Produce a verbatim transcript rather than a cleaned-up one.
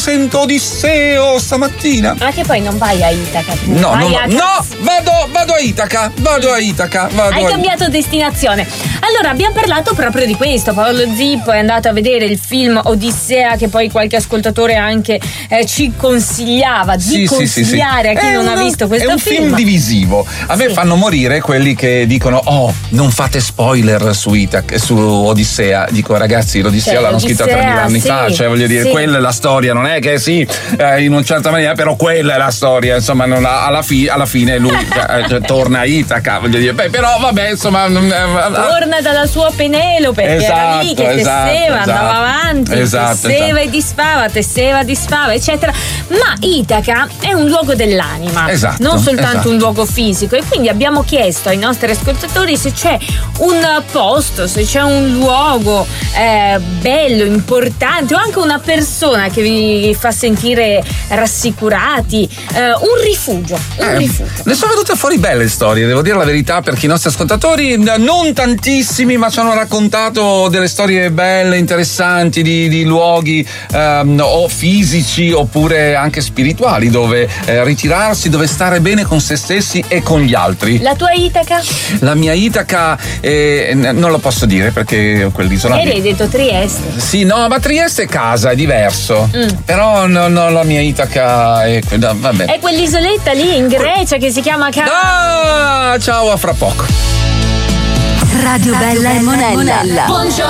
Sento Odisseo stamattina. Ma che poi non vai a Itaca? No, no, no, a... no, vado, vado a Itaca, vado a Itaca, vado Hai a... cambiato destinazione. Allora, abbiamo parlato proprio di questo. Paolo Zippo è andato a vedere il film Odissea, che poi qualche ascoltatore anche eh, ci consigliava di sì, consigliare sì, sì, sì. a chi È non un, ha visto questo film. È un film. film divisivo. A me sì. fanno morire quelli che dicono: oh, non fate spoiler su Itaca, su Odissea. Dico, ragazzi, l'Odissea cioè, l'hanno scritta tremila anni sì, fa, cioè voglio dire, sì. quella è la storia, non è che sì, eh, in una certa maniera, però quella è la storia, insomma, non ha, alla, fi, alla fine lui cioè, torna a Itaca, voglio dire, beh, però vabbè, insomma, torna dalla sua Penelope, esatto, che era lì, che esatto, tesseva, esatto, andava avanti, esatto, tesseva esatto. e disfava, tesseva, disfava, eccetera. Ma Itaca è un luogo dell'anima, esatto, non soltanto esatto. un luogo fisico, e quindi abbiamo chiesto ai nostri ascoltatori se c'è un posto, se c'è un luogo eh, bello, importante, o anche una persona che vi fa sentire rassicurati, eh, un rifugio, un eh, rifugio. Ne sono venute fuori belle storie, devo dire la verità, perché i nostri ascoltatori, non tantissimi, ma ci hanno raccontato delle storie belle, interessanti di, di luoghi ehm, o fisici oppure anche spirituali, dove eh, ritirarsi, dove stare bene con se stessi e con gli altri. La tua Itaca? La mia Itaca eh, non lo posso dire perché quell'isola. Ieri hai detto Trieste. Sì, no, ma Trieste è casa, è diverso. Mm. Però no, no, la mia Itaca è, no, vabbè. È quell'isoletta lì in Grecia che si chiama Car- Ah, ciao, a fra poco. Radio Bella e Monella. Buongiorno.